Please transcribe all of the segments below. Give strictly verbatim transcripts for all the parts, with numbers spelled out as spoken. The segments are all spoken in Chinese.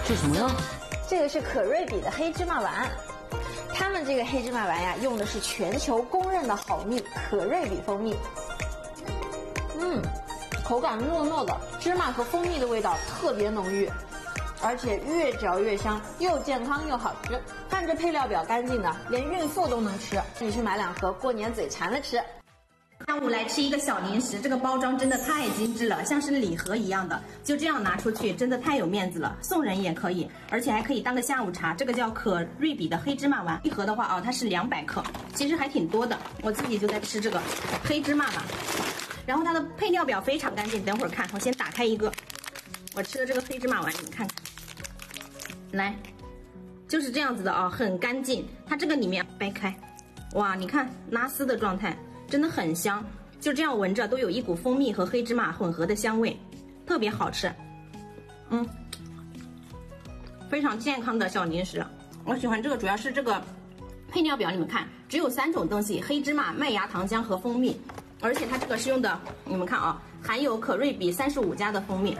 这什么呀？ 这个是可瑞比的黑芝麻丸。他们这个黑芝麻丸呀，用的是全球公认的好蜜可瑞比蜂蜜。嗯，口感糯糯的，芝麻和蜂蜜的味道特别浓郁，而且越嚼越香，又健康又好吃。看这配料表干净的，连孕妇都能吃。你去买两盒，过年嘴馋了吃。 下午来吃一个小零食，这个包装真的太精致了，像是礼盒一样的，就这样拿出去，真的太有面子了。送人也可以，而且还可以当个下午茶。这个叫可瑞比的黑芝麻丸，一盒的话啊，它是两百克，其实还挺多的。我自己就在吃这个黑芝麻丸，然后它的配料表非常干净。等会儿看，我先打开一个，我吃的这个黑芝麻丸，你们看看，来，就是这样子的啊，很干净。它这个里面掰开，哇，你看拉丝的状态。真的很香，就这样闻着都有一股蜂蜜和黑芝麻混合的香味，特别好吃。嗯，非常健康的小零食，我喜欢这个，主要是这个配料表，你们看，只有三种东西：黑芝麻、麦芽糖浆和蜂蜜，而且它这个是用的，你们看啊，含有可瑞比三十五加的蜂蜜。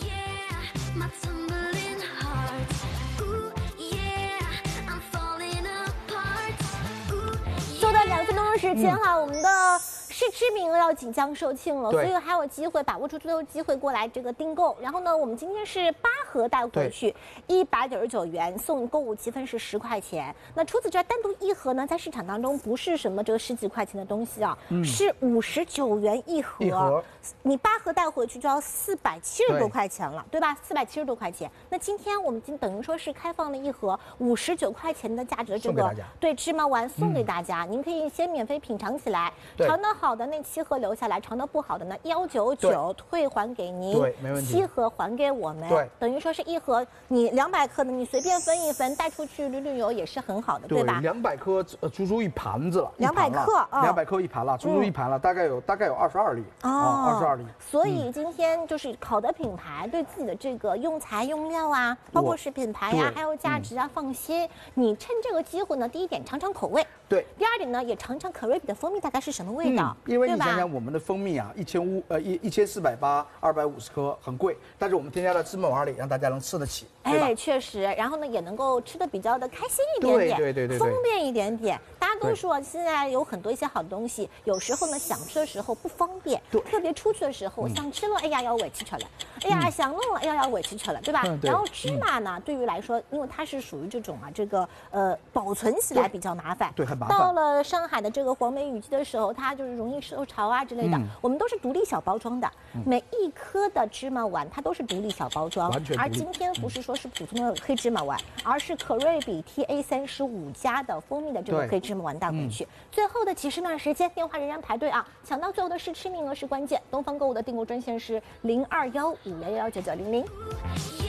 做到两分钟的时间哈，我们的试吃名额要即将售罄了，所以还有机会把握住最后机会过来这个订购。然后呢，我们今天是八盒带回去，一百九十九元，送购物积分是十块钱。那除此之外，单独一盒呢，在市场当中不是什么这个十几块钱的东西啊，嗯、是五十九元一盒。一盒，你八盒带回去就要四百七十多块钱了， 对, 对吧？四百七十多块钱。那今天我们今等于说是开放了一盒五十九块钱的价值的这个对芝麻丸送给大家，嗯、您可以先免费品尝起来，尝得好的那七盒留下来，尝得不好的呢幺九九退还给您， 对，没问题。 七盒还给我们， 对， 等于说是一盒你两百克的，你随便分一分带出去旅旅游也是很好的， 对, 对吧？ 两百克呃足足一盘子了， 两百克， 两百克一盘了，足足一盘了，大概有大概有二十二粒哦，二十二粒。 所以今天就是好的品牌对自己的这个用材用料啊，包括是品牌呀，还有价值啊，放心。你趁这个机会呢，第一点尝尝口味， 对； 第二点呢，也尝尝可瑞比的蜂蜜大概是什么味道， 因为你想想我们的蜂蜜啊，一千五呃一一千四百八，二百五十克，很贵，但是我们添加了芝麻丸里，让大家能吃得起， 哎，确实，然后呢也能够吃的比较的开心一点点， 对对对对， 方便一点点。大家都说现在有很多一些好的东西，有时候呢想吃的时候不方便，特别出去的时候想吃了，哎呀要委屈吃了，哎呀想弄了，哎呀要委屈吃了，对吧？然后芝麻呢，对于来说，因为它是属于这种啊，这个呃保存起来比较麻烦， 对，很麻烦。 到了上海的这个黄梅雨季的时候，它就是容易受潮啊之类的，我们都是独立小包装的，每一颗的芝麻丸它都是独立小包装，而今天不是说是普通的黑芝麻丸，而是可瑞比 T A 三十五加的蜂蜜的这个黑芝麻丸带回去。最后的几十秒时间，电话仍然排队啊，抢到最后的试吃名额是关键。东方购物的订购专线是零二幺五幺幺九九零零。